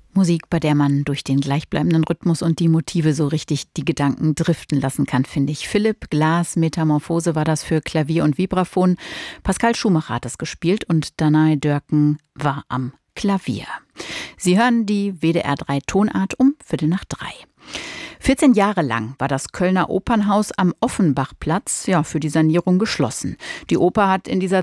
Musik, bei der man durch den gleichbleibenden Rhythmus und die Motive so richtig die Gedanken driften lassen kann, finde ich. Philipp Glass Metamorphose war das für Klavier und Vibraphon. Pascal Schumacher hat es gespielt und Danae Dörken war am Klavier. Sie hören die WDR 3 Tonart um 2:45. 14 Jahre lang war das Kölner Opernhaus am Offenbachplatz für die Sanierung geschlossen. Die Oper hat in dieser